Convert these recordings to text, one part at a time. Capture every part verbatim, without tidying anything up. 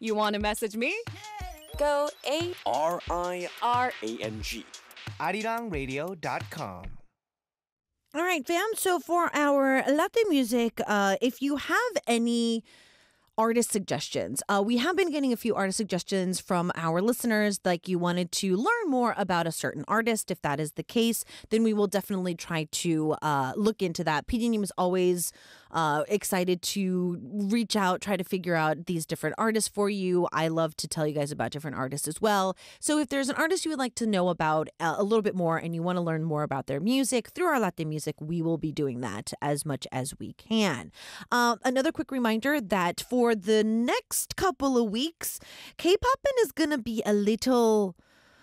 You want to message me? Go A R I R A N G. arirang radio dot com. All right, fam. So for our Latte music, uh, if you have any artist suggestions, uh, we have been getting a few artist suggestions from our listeners. Like you wanted to learn more about a certain artist. If that is the case, then we will definitely try to uh, look into that. P D Nim is always uh, excited to reach out, try to figure out these different artists for you. I love to tell you guys about different artists as well. So if there's an artist you would like to know about uh, a little bit more and you want to learn more about their music through our Latte music, we will be doing that as much as we can. Uh, another quick reminder that for the next couple of weeks, K-Poppin is going to be a little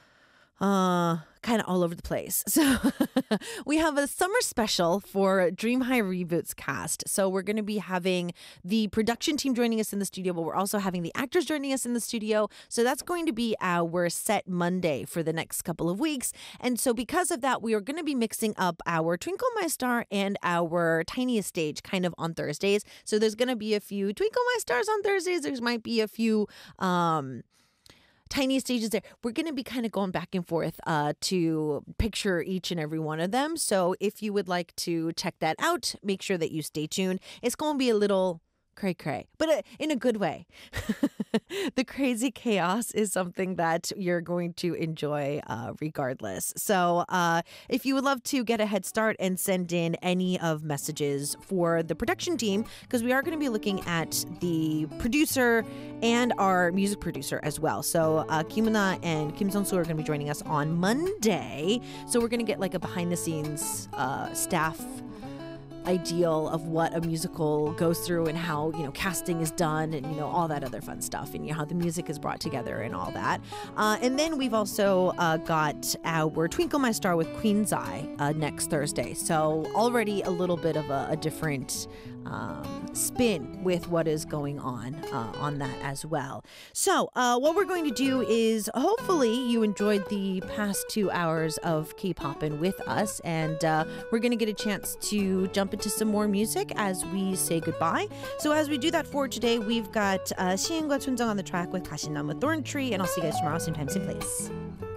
uh kind of all over the place. So we have a summer special for Dream High Reboot's cast. So we're going to be having the production team joining us in the studio, but we're also having the actors joining us in the studio. So that's going to be our set Monday for the next couple of weeks. And so because of that, we are going to be mixing up our Twinkle My Star and our Tiniest Stage kind of on Thursdays. So there's going to be a few Twinkle My Stars on Thursdays. There might be a few um Tiny stages there. We're going to be kind of going back and forth uh, to picture each and every one of them. So if you would like to check that out, make sure that you stay tuned. It's going to be a little cray cray, but uh, in a good way. The crazy chaos is something that you're going to enjoy uh, regardless. So uh, if you would love to get a head start and send in any of messages for the production team, because we are going to be looking at the producer and our music producer as well. So uh, Kimuna and Kim Sung-soo are going to be joining us on Monday. So we're going to get like a behind the scenes uh, staff ideal of what a musical goes through and how, you know, casting is done and, you know, all that other fun stuff and, you know, how the music is brought together and all that. Uh, and then we've also uh, got our Twinkle My Star with Queen's Eye uh, next Thursday. So already a little bit of a, a different um, spin with what is going on uh, on that as well. So uh, what we're going to do is hopefully you enjoyed the past two hours of K-Poppin' with us, and uh, we're going to get a chance to jump into some more music as we say goodbye. So as we do that for today, we've got uh, 시인과 춘정 on the track with 가시나무 Thorn Tree, and I'll see you guys tomorrow, same time, same place.